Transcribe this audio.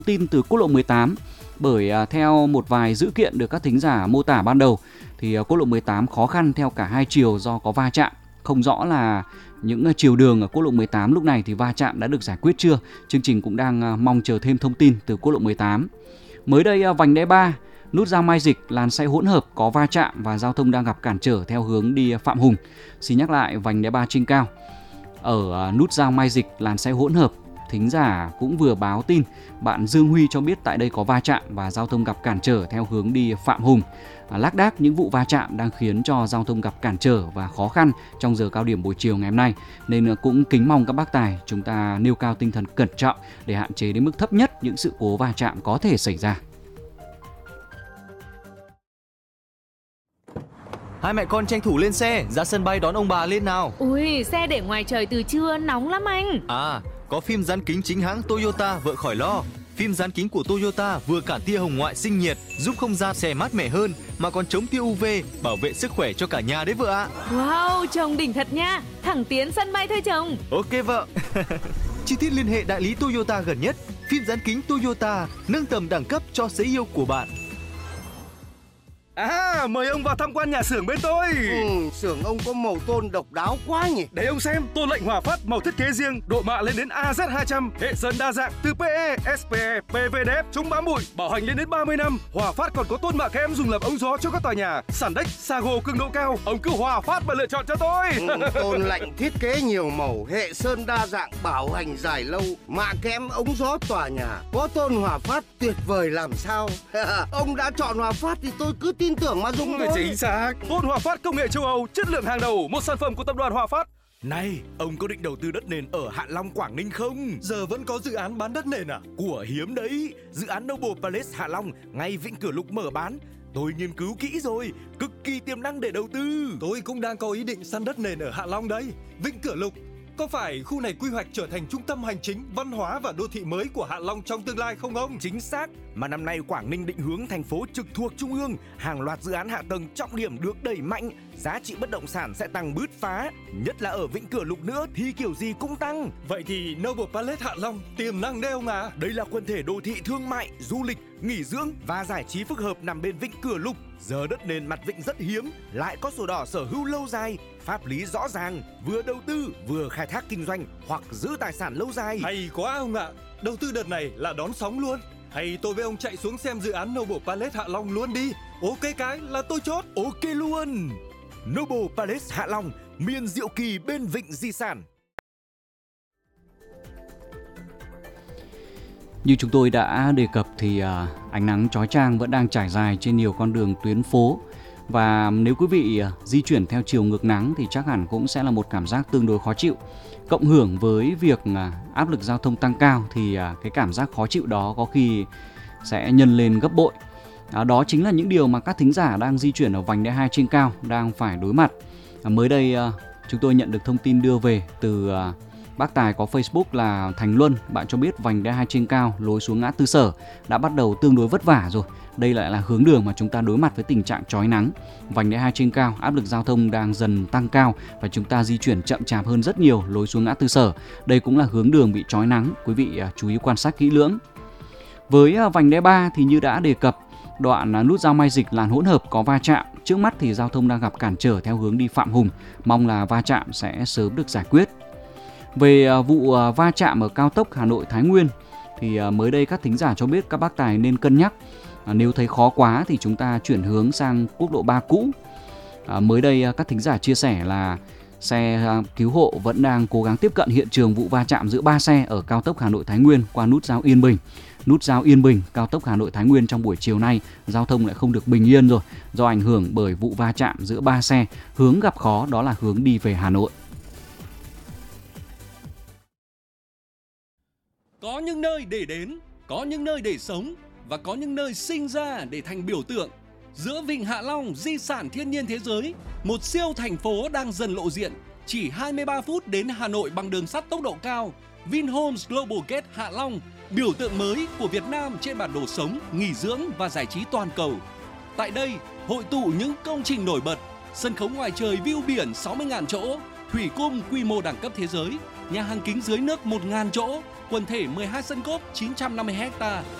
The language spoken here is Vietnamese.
tin từ quốc lộ 18 bởi theo một vài dữ kiện được các thính giả mô tả ban đầu thì quốc lộ 18 khó khăn theo cả hai chiều do có va chạm. Không rõ là những chiều đường ở quốc lộ 18 lúc này thì va chạm đã được giải quyết chưa. Chương trình cũng đang mong chờ thêm thông tin từ quốc lộ 18. Mới đây vành đai 3, nút giao Mai Dịch, làn xe hỗn hợp có va chạm và giao thông đang gặp cản trở theo hướng đi Phạm Hùng. Xin nhắc lại vành đai 3 trên cao. Ở nút giao Mai Dịch, làn xe hỗn hợp, thính giả cũng vừa báo tin bạn Dương Huy cho biết tại đây có va chạm và giao thông gặp cản trở theo hướng đi Phạm Hùng. Lác đác những vụ va chạm đang khiến cho giao thông gặp cản trở và khó khăn trong giờ cao điểm buổi chiều ngày hôm nay, nên cũng kính mong các bác tài chúng ta nêu cao tinh thần cẩn trọng để hạn chế đến mức thấp nhất những sự cố va chạm có thể xảy ra. Hai mẹ con tranh thủ lên xe, ra sân bay đón ông bà lên nào. Ui, xe để ngoài trời từ trưa, nóng lắm anh. À, có phim dán kính chính hãng Toyota vợ khỏi lo. Phim dán kính của Toyota vừa cản tia hồng ngoại sinh nhiệt, giúp không gian xe mát mẻ hơn, mà còn chống tia UV, bảo vệ sức khỏe cho cả nhà đấy vợ ạ. Wow, chồng đỉnh thật nha. Thẳng tiến sân bay thôi chồng. Ok vợ. Chi tiết liên hệ đại lý Toyota gần nhất. Phim dán kính Toyota, nâng tầm đẳng cấp cho sấy yêu của bạn. À, mời ông vào tham quan nhà xưởng bên tôi. Xưởng ông có màu tôn độc đáo quá nhỉ. Để ông xem, tôn lệnh Hòa Phát màu thiết kế riêng, độ mạ lên đến AZ200, hệ sơn đa dạng từ PE, SPE, PVDF, chống bám bụi, bảo hành lên đến 30 năm. Hòa Phát còn có tôn mạ kẽm dùng làm ống gió cho các tòa nhà, sàn đếch, Sago cường độ cao. Ông cứ Hòa Phát mà lựa chọn cho tôi. Tôn lệnh thiết kế nhiều màu, hệ sơn đa dạng, bảo hành dài lâu, mạ kẽm ống gió tòa nhà. Có tôn Hòa Phát tuyệt vời làm sao. Ông đã chọn Hòa Phát thì tôi cứ tin tưởng mà dùng thôi. Chính xác. Tôn Hòa Phát công nghệ châu Âu, chất lượng hàng đầu, một sản phẩm của tập đoàn Hòa Phát. Này, ông có định đầu tư đất nền ở Hạ Long, Quảng Ninh không? Giờ vẫn có dự án bán đất nền à? Của hiếm đấy. Dự án Noble Palace Hạ Long, ngay Vĩnh Cửa Lục mở bán. Tôi nghiên cứu kỹ rồi, cực kỳ tiềm năng để đầu tư. Tôi cũng đang có ý định săn đất nền ở Hạ Long đấy. Vĩnh Cửa Lục, có phải khu này quy hoạch trở thành trung tâm hành chính, văn hóa và đô thị mới của Hạ Long trong tương lai không ông? Chính xác, mà năm nay Quảng Ninh định hướng thành phố trực thuộc Trung ương, hàng loạt dự án hạ tầng trọng điểm được đẩy mạnh, giá trị bất động sản sẽ tăng bứt phá, nhất là ở Vĩnh Cửa Lục nữa thì kiểu gì cũng tăng. Vậy thì Noble Palace Hạ Long tiềm năng đấy ông à? Đây là quần thể đô thị thương mại, du lịch, nghỉ dưỡng và giải trí phức hợp nằm bên Vĩnh Cửa Lục. Giờ đất nền mặt vịnh rất hiếm, lại có sổ đỏ sở hữu lâu dài, pháp lý rõ ràng, vừa đầu tư vừa khai thác kinh doanh hoặc giữ tài sản lâu dài. Hay quá ông ạ, đầu tư đợt này là đón sóng luôn. Hay tôi với ông chạy xuống xem dự án Noble Palace Hạ Long luôn đi. Ok cái là tôi chốt. Ok luôn. Noble Palace Hạ Long, miền diệu kỳ bên vịnh di sản. Như chúng tôi đã đề cập thì ánh nắng chói chang vẫn đang trải dài trên nhiều con đường tuyến phố. Và nếu quý vị di chuyển theo chiều ngược nắng thì chắc hẳn cũng sẽ là một cảm giác tương đối khó chịu. Cộng hưởng với việc áp lực giao thông tăng cao thì cái cảm giác khó chịu đó có khi sẽ nhân lên gấp bội. Đó chính là những điều mà các thính giả đang di chuyển ở vành đai 2 trên cao đang phải đối mặt. Mới đây chúng tôi nhận được thông tin đưa về từ bác Tài có Facebook là Thành Luân. Bạn cho biết vành đai 2 trên cao lối xuống ngã tư Sở đã bắt đầu tương đối vất vả rồi. Đây lại là hướng đường mà chúng ta đối mặt với tình trạng chói nắng. Vành đai 2 trên cao, áp lực giao thông đang dần tăng cao và chúng ta di chuyển chậm chạp hơn rất nhiều lối xuống ngã tư Sở. Đây cũng là hướng đường bị chói nắng. Quý vị chú ý quan sát kỹ lưỡng. Với vành đai 3 thì như đã đề cập, đoạn nút giao Mai Dịch làn hỗn hợp có va chạm. Trước mắt thì giao thông đang gặp cản trở theo hướng đi Phạm Hùng. Mong là va chạm sẽ sớm được giải quyết. Về vụ va chạm ở cao tốc Hà Nội Thái Nguyên thì mới đây các thính giả cho biết các bác tài nên cân nhắc. Nếu thấy khó quá thì chúng ta chuyển hướng sang quốc lộ 3 cũ. Mới đây các thính giả chia sẻ là xe cứu hộ vẫn đang cố gắng tiếp cận hiện trường vụ va chạm giữa 3 xe ở cao tốc Hà Nội Thái Nguyên qua nút giao Yên Bình. Nút giao Yên Bình, cao tốc Hà Nội Thái Nguyên trong buổi chiều nay giao thông lại không được bình yên rồi, do ảnh hưởng bởi vụ va chạm giữa 3 xe. Hướng gặp khó đó là hướng đi về Hà Nội. Có những nơi để đến, có những nơi để sống và có những nơi sinh ra để thành biểu tượng. Giữa Vịnh Hạ Long, di sản thiên nhiên thế giới, một siêu thành phố đang dần lộ diện. Chỉ 23 phút đến Hà Nội bằng đường sắt tốc độ cao. Vinhomes Global Gate Hạ Long, biểu tượng mới của Việt Nam trên bản đồ sống, nghỉ dưỡng và giải trí toàn cầu. Tại đây, hội tụ những công trình nổi bật, sân khấu ngoài trời view biển 60.000 chỗ, thủy cung quy mô đẳng cấp thế giới, nhà hàng kính dưới nước 1.000 chỗ, quần thể 12 sân golf 950 ha,